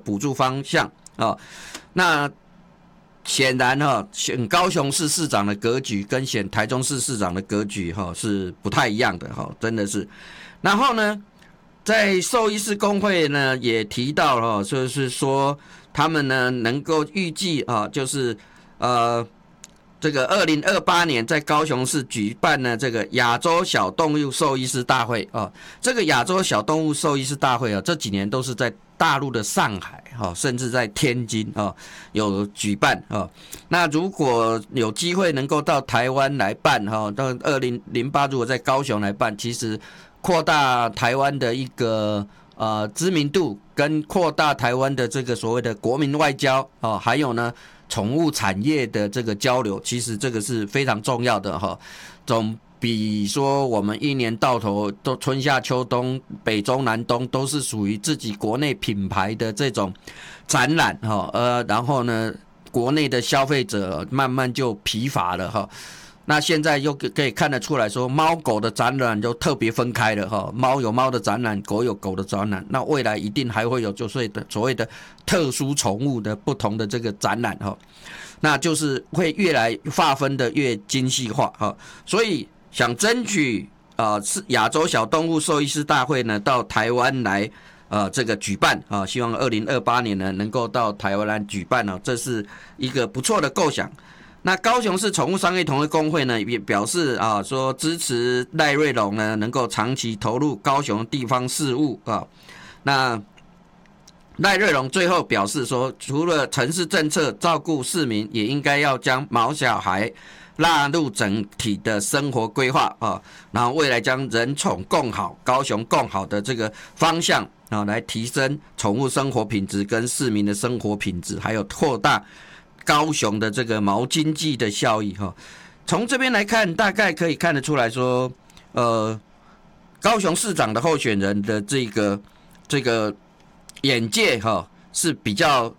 补助方向那显然选高雄市市长的格局跟选台中市市长的格局是不太一样的真的是。然后呢，在兽医师公会呢也提到就是说他们呢能够预计就是这个2028年在高雄市举办呢这个亚洲小动物兽医师大会这个亚洲小动物兽医师大会这几年都是在大陆的上海甚至在天津有举办那如果有机会能够到台湾来办到2008如果在高雄来办，其实扩大台湾的一个知名度，跟扩大台湾的这个所谓的国民外交还有呢宠物产业的这个交流，其实这个是非常重要的总比说我们一年到头都春夏秋冬北中南东都是属于自己国内品牌的这种展览然后呢国内的消费者慢慢就疲乏了那现在又可以看得出来说，猫狗的展览就特别分开了猫有猫的展览，狗有狗的展览，那未来一定还会有就是所谓的特殊宠物的不同的这个展览那就是会越来划分的越精细化所以想争取亚洲小动物兽医师大会呢到台湾来这个举办希望2028年呢能够到台湾来举办这是一个不错的构想。那高雄市宠物商业同业公会呢也表示说支持赖瑞隆呢能够长期投入高雄地方事务那赖瑞隆最后表示说，除了城市政策照顾市民，也应该要将毛小孩纳入整体的生活规划然后未来将人宠共好、高雄共好的这个方向来提升宠物生活品质跟市民的生活品质，还有扩大高雄的这个毛经济的效益从这边来看，大概可以看得出来说高雄市长的候选人的这个眼界是比较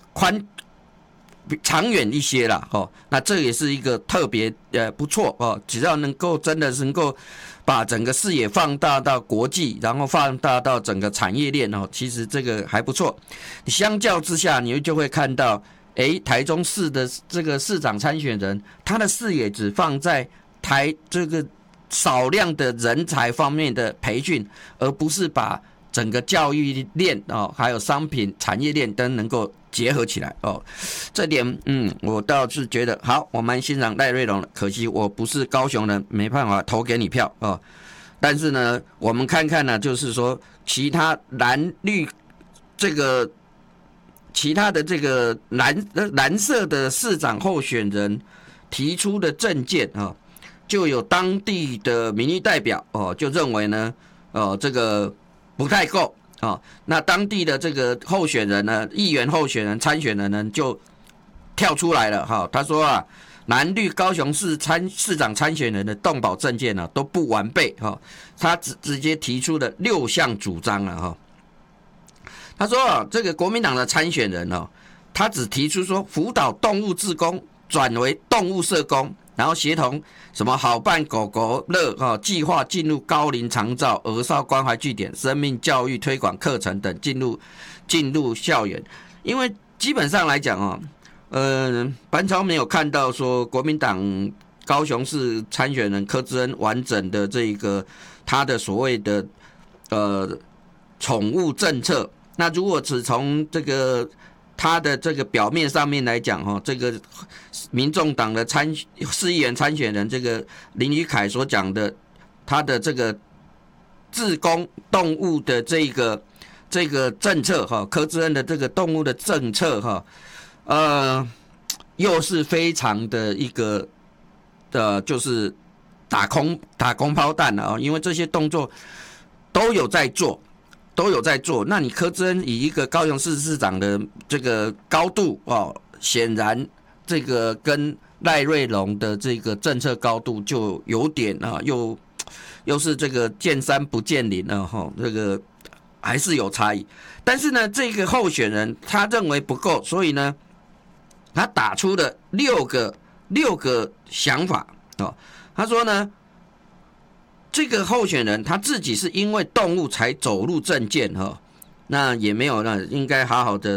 长远一些啦那这也是一个特别不错只要能够真的能够把整个视野放大到国际，然后放大到整个产业链其实这个还不错。相较之下，你就会看到台中市的这个市长参选人，他的视野只放在这个少量的人才方面的培训，而不是把整个教育链还有商品产业链都能够结合起来这点我倒是觉得好，我蛮欣赏赖瑞隆的，可惜我不是高雄人，没办法投给你票但是呢，我们看看呢，就是说其他蓝绿其他的这个蓝色的市长候选人提出的政见就有当地的民意代表就认为呢这个不太够那当地的这个候选人呢，议员候选人参选人呢就跳出来了他说蓝绿高雄市市长参选人的动保政见都不完备他直接提出了6项主张了他说这个国民党的参选人他只提出说辅导动物志工转为动物社工，然后协同什么好伴狗狗乐计划进入高龄长照、儿少关怀据点、生命教育推广课程等进入校园。因为基本上来讲班超没有看到说国民党高雄市参选人柯志恩完整的这个他的所谓的宠物政策。那如果只从这个他的这个表面上面来讲这个民众党的市议员参选人这个林宇凯所讲的他的这个志工动物的这个政策柯志恩的这个动物的政策又是非常的一个就是打空炮弹了因为这些动作都有在做。那你柯志恩以一个高雄市市长的这个高度显然这个跟赖瑞隆的这个政策高度就有点又是这个见山不见林这个还是有差异。但是呢，这个候选人他认为不够，所以呢，他打出了六个想法他说呢。这个候选人他自己是因为动物才走入政见那也没有应该好好的